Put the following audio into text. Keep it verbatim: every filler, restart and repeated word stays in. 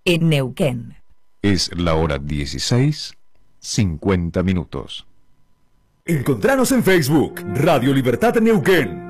en Neuquén. Es la hora dieciséis, cincuenta minutos. Encontranos en Facebook, Radio Libertad Neuquén.